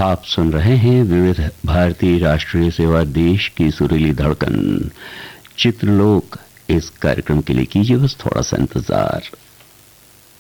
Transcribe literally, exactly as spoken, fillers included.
आप सुन रहे हैं विविध भारतीय राष्ट्रीय सेवा, देश की सुरीली धड़कन, चित्रलोक। इस कार्यक्रम के लिए कीजिए बस थोड़ा सा इंतजार।